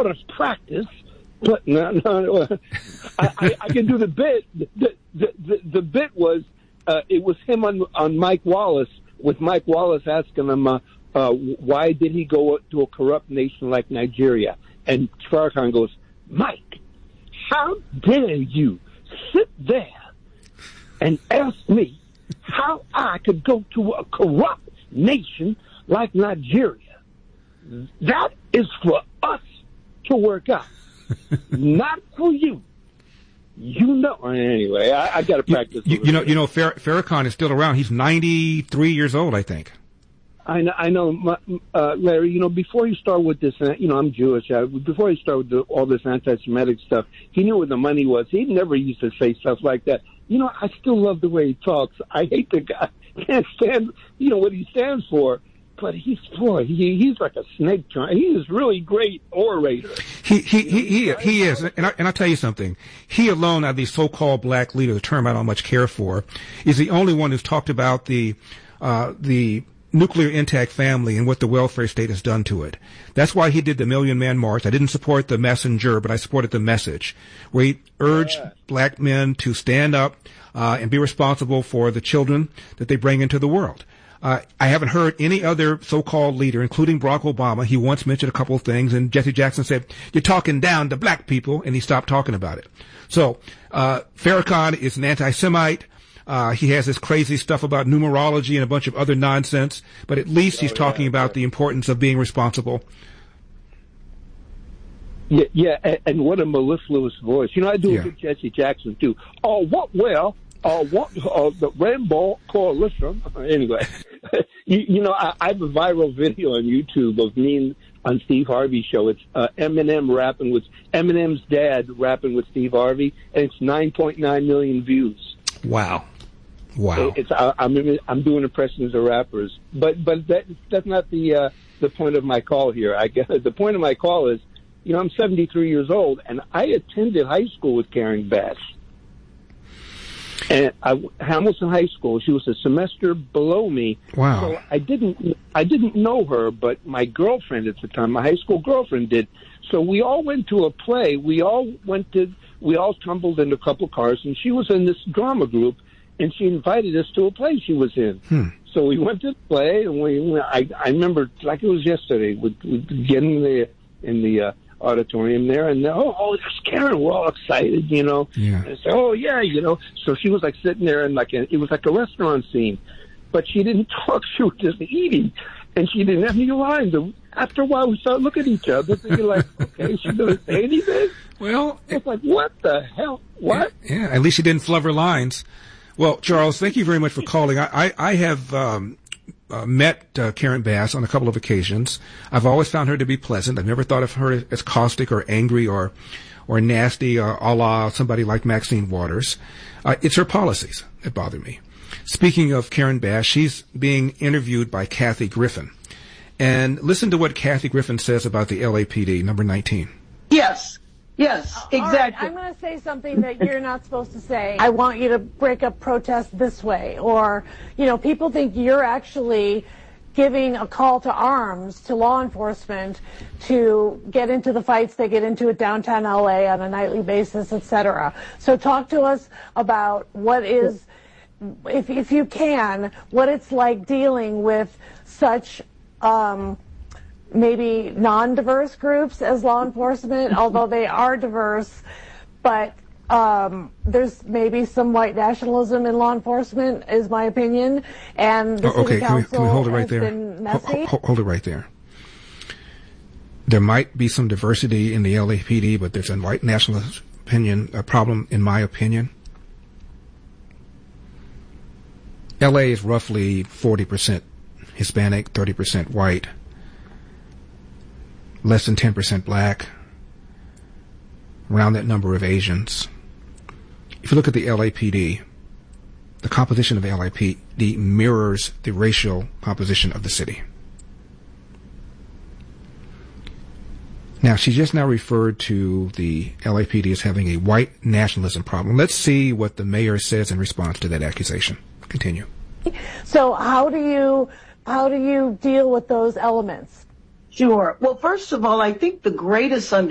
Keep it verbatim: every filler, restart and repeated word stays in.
out of practice, but no, no, no. I, I, I can do the bit. The, the, the, the bit was, uh, it was him on, on Mike Wallace, with Mike Wallace asking him, uh, uh, why did he go to a corrupt nation like Nigeria? And Farrakhan goes, Mike, how dare you sit there and ask me how I could go to a corrupt nation like Nigeria? That is for us to work out, not for you. You know. Anyway, I, I got to practice. You, you know, you know, Farr- Farrakhan is still around. He's ninety-three years old, I think. I know, I know, my, uh, Larry. You know, before you start with this, uh, you know, I'm Jewish. Uh, before you start with the, all this anti-Semitic stuff, he knew where the money was. He never used to say stuff like that. You know, I still love the way he talks. I hate the guy. Can't stand, you know, what he stands for. But he's boy, he he's like a snake charmer. He is really great orator. He he he he, he is, and I and I'll tell you something. He alone, out of these so-called black leaders, a term I don't much care for, is the only one who's talked about the uh the nuclear intact family and what the welfare state has done to it. That's why he did the Million Man March. I didn't support the messenger, but I supported the message, where he urged yeah. black men to stand up uh and be responsible for the children that they bring into the world. Uh, I haven't heard any other so-called leader, including Barack Obama. He once mentioned a couple of things, and Jesse Jackson said, you're talking down to black people, and he stopped talking about it. So, uh, Farrakhan is an anti-Semite. Uh, he has this crazy stuff about numerology and a bunch of other nonsense, but at least he's oh, talking yeah, about yeah. the importance of being responsible. Yeah, yeah, and, and what a mellifluous voice. You know, I do yeah. a good Jesse Jackson, too. Oh, what, well... Uh, what, uh, the Rainbow Coalition. Anyway, you, you know, I, I have a viral video on YouTube of me on Steve Harvey's show. It's uh, Eminem rapping with Eminem's dad rapping with Steve Harvey, and it's nine point nine million views. Wow, wow! It's I, I'm I'm doing impressions of rappers, but but that that's not the uh, the point of my call here. I guess the point of my call is, you know, I'm seventy-three years old, and I attended high school with Karen Bass. And I, Hamilton High School. She was a semester below me. Wow. So I didn't, I didn't know her, but my girlfriend at the time, my high school girlfriend, did. So we all went to a play. We all went to, we all tumbled in a couple cars, and she was in this drama group, and she invited us to a play she was in. Hmm. So we went to the play, and we, I, I remember like it was yesterday. We, we get in the in the uh, auditorium there, and oh, oh, there's Karen. We're all excited, you know. Yeah. And I said, oh yeah, you know. So she was like sitting there, and like a, it was like a restaurant scene, but she didn't talk. She was just eating, and she didn't have any lines. And after a while, we started looking at each other, thinking like, okay, she doesn't say anything. Well, it's like, what the hell? What? Yeah, yeah, at least she didn't flub her lines. Well, Charles, thank you very much for calling. I I, I have. Um, Uh, met uh, Karen Bass on a couple of occasions. I've always found her to be pleasant. I've never thought of her as caustic or angry or or nasty, uh, a la somebody like Maxine Waters. Uh, it's her policies that bother me. Speaking of Karen Bass, she's being interviewed by Kathy Griffin. And listen to what Kathy Griffin says about the L A P D, number nineteen. Yes. Yes, exactly. All right, I'm going to say something that you're not supposed to say. I want you to break up protest this way. Or, you know, people think you're actually giving a call to arms to law enforcement to get into the fights they get into at downtown L A on a nightly basis, et cetera. So talk to us about what is, if, if you can, what it's like dealing with such um, maybe non-diverse groups as law enforcement, although they are diverse, but um, there's maybe some white nationalism in law enforcement, is my opinion, and the oh, okay. city can we, council can we hold it right has there? been messy. Hold, hold it right there. There might be some diversity in the L A P D, but there's a white nationalist opinion, a problem, in my opinion. L A is roughly forty percent Hispanic, thirty percent white. Less than ten percent black, around that number of Asians. If you look at the L A P D, the composition of the L A P D mirrors the racial composition of the city. Now, she just now referred to the L A P D as having a white nationalism problem. Let's see what the mayor says in response to that accusation. Continue. So how do you, how do you deal with those elements? Sure. Well, first of all, I think the greatest